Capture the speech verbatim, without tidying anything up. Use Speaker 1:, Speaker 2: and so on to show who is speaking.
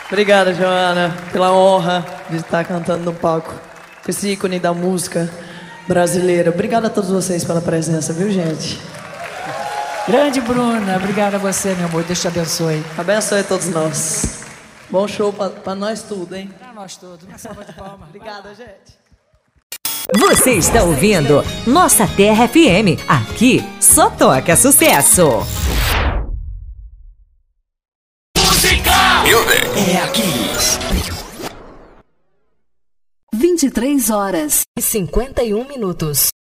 Speaker 1: Obrigada, Joana, pela honra de estar cantando no palco com esse ícone da música brasileira. Obrigada a todos vocês pela presença, viu, gente?
Speaker 2: Grande Bruna, obrigada a você, meu amor. Deus te abençoe.
Speaker 1: Abençoe a todos nós. Bom show pra, pra nós tudo, hein?
Speaker 2: Pra nós todos. Uma salva de palmas.
Speaker 1: Obrigada, gente.
Speaker 3: Você está ouvindo Nossa Terra F M. Aqui só toca sucesso.
Speaker 4: É aqui.
Speaker 3: vinte e três horas e cinquenta e um minutos.